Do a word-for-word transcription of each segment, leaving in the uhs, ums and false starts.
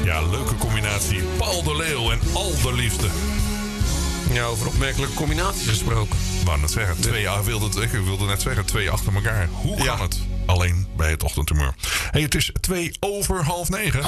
Ja, leuke combinatie. Paul de Leeuw en Allerliefste. Ja, over opmerkelijke combinaties gesproken. Ik wou net zeggen, twee, ah, wilde, het- ik wilde net zeggen, twee achter elkaar. Hoe kan Ja. het? Alleen bij het ochtendhumeur. Hey, het is twee over half negen.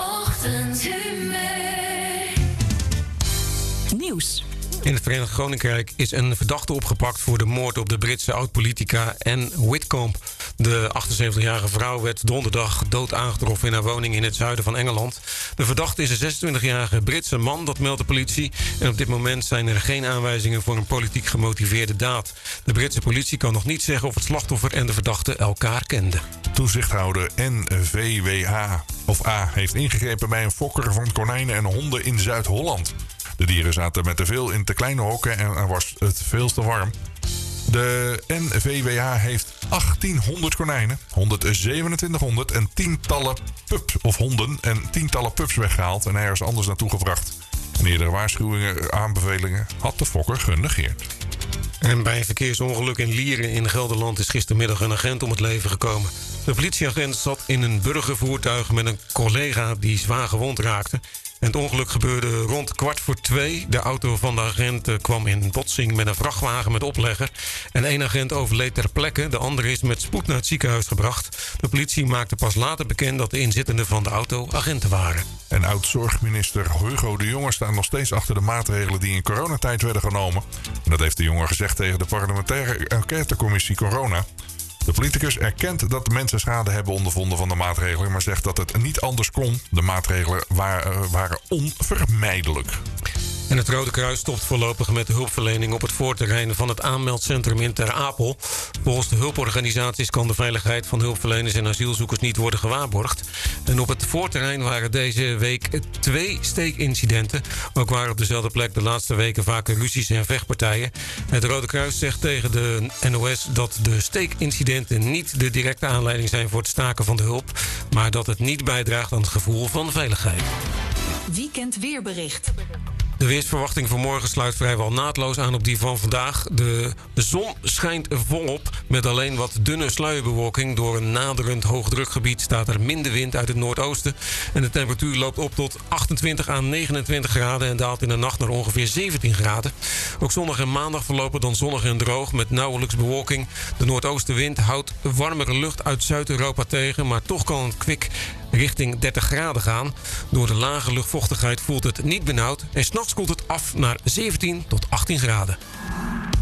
Nieuws. In het Verenigd Koninkrijk is een verdachte opgepakt voor de moord op de Britse oud-politica Anne Whitcomb. De achtenzeventigjarige vrouw werd donderdag dood aangetroffen in haar woning in het zuiden van Engeland. De verdachte is een zesentwintigjarige Britse man, dat meldt de politie. En op dit moment zijn er geen aanwijzingen voor een politiek gemotiveerde daad. De Britse politie kan nog niet zeggen of het slachtoffer en de verdachte elkaar kenden. Toezichthouder N V W H of A heeft ingegrepen bij een fokker van konijnen en honden in Zuid-Holland. De dieren zaten met te veel in te kleine hokken en er was het veel te warm. De N V W H heeft achttienhonderd konijnen, honderdzevenentwintighonderd en tientallen pups of honden en tientallen pups weggehaald en ergens anders naartoe gebracht. En eerdere waarschuwingen, aanbevelingen had de fokker genegeerd. En bij een verkeersongeluk in Lieren in Gelderland is gistermiddag een agent om het leven gekomen. De politieagent zat in een burgervoertuig met een collega die zwaar gewond raakte. En het ongeluk gebeurde rond kwart voor twee. De auto van de agent kwam in botsing met een vrachtwagen met oplegger. En één agent overleed ter plekke. De andere is met spoed naar het ziekenhuis gebracht. De politie maakte pas later bekend dat de inzittenden van de auto agenten waren. En oud-zorgminister Hugo de Jonge staat nog steeds achter de maatregelen die in coronatijd werden genomen. En dat heeft de Jonge gezegd tegen de parlementaire enquêtecommissie Corona. De politicus erkent dat de mensen schade hebben ondervonden van de maatregelen, maar zegt dat het niet anders kon. De maatregelen waren, waren onvermijdelijk. En het Rode Kruis stopt voorlopig met de hulpverlening op het voorterrein van het aanmeldcentrum in Ter Apel. Volgens de hulporganisaties kan de veiligheid van hulpverleners en asielzoekers niet worden gewaarborgd. En op het voorterrein waren deze week twee steekincidenten. Ook waren op dezelfde plek de laatste weken vaker ruzies en vechtpartijen. Het Rode Kruis zegt tegen de N O S dat de steekincidenten niet de directe aanleiding zijn voor het staken van de hulp, maar dat het niet bijdraagt aan het gevoel van veiligheid. Weekend weerbericht. De weersverwachting voor morgen sluit vrijwel naadloos aan op die van vandaag. De zon schijnt volop met alleen wat dunne sluierbewolking. Door een naderend hoogdrukgebied staat er minder wind uit het noordoosten. En de temperatuur loopt op tot achtentwintig à negenentwintig graden en daalt in de nacht naar ongeveer zeventien graden. Ook zondag en maandag verlopen dan zonnig en droog met nauwelijks bewolking. De noordoostenwind houdt warmere lucht uit Zuid-Europa tegen, maar toch kan het kwik richting dertig graden gaan. Door de lage luchtvochtigheid voelt het niet benauwd en 's nachts koelt het af naar zeventien tot achttien graden.